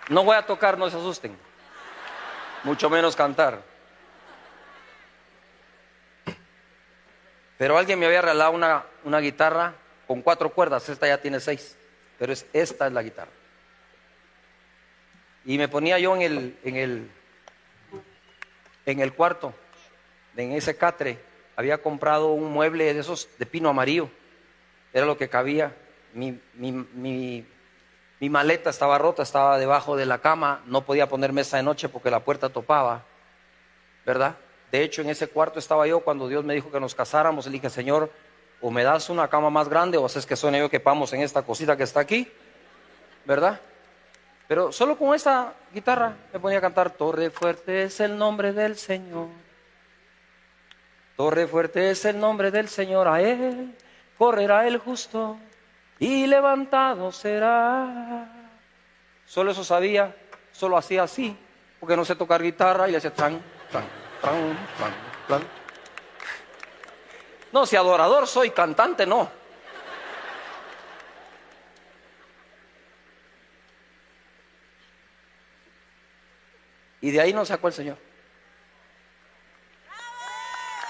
No voy a tocar, no se asusten. Mucho menos cantar. Pero alguien me había regalado una guitarra con 4 cuerdas. Esta ya tiene 6. Pero esta es la guitarra. Y me ponía yo en el cuarto, en ese catre. Había comprado un mueble de esos de pino amarillo. Era lo que cabía. Mi maleta estaba rota, estaba debajo de la cama. No podía poner mesa de noche porque la puerta topaba, ¿verdad? De hecho, en ese cuarto estaba yo cuando Dios me dijo que nos casáramos. Le dije, Señor, o me das una cama más grande o haces que suene yo que quepamos en esta cosita que está aquí, ¿verdad? Pero solo con esta guitarra me ponía a cantar: Torre fuerte es el nombre del Señor. Torre fuerte es el nombre del Señor. A él correrá el justo y levantado será. Solo eso sabía, solo hacía así, porque no sé tocar guitarra, y le hacía tran, tran, tran, tran, tran. No, si adorador soy, cantante no. Y de ahí nos sacó el Señor.